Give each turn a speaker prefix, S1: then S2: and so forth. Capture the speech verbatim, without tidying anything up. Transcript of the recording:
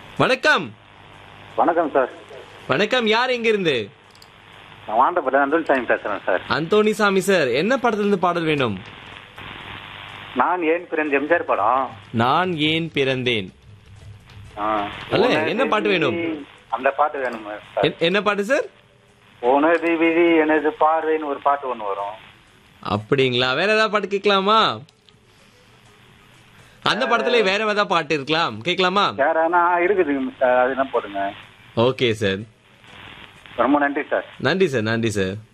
S1: வணக்கம்.
S2: வணக்கம் சார்.
S1: வணக்கம். யார் எங்க இருந்து?
S2: நான் வாண்டப்பட்ட அந்தோனிசாமி பேசுறேன் சார்.
S1: அந்தோணி சாமி சார், என்ன படத்துல இருந்து பாடல் வேணும்?
S2: நான் ஏன் பிறந்த எம்ஜிஆர் படம்.
S1: நான் ஏன் பிறந்தேன்.
S2: ஆ.
S1: அல்ல,
S2: உனது
S1: என்ன பாட்டு வேணும்?
S2: விழி, அந்த பாட்டு வேணும் சார்.
S1: எ- என்ன பாட்டு சார்?
S2: உனது விழி எனது பார்வைன்னு ஒரு பாட்டு ஒண்ணு வரும்.
S1: அப்படிங்களா? வேற ஏதாவது பாட்டு கேட்கலாமா? அந்த படத்துல வேற ஏதாவது பாட்டு இருக்கலாம், கேட்கலாமா?
S2: வேற ஆனா இருக்குதுங்க சார், அது என்ன போடுங்க.
S1: Okay sir.
S2: ரொம்ப நன்றி சார்.
S1: நன்றி சார், நன்றி சார்.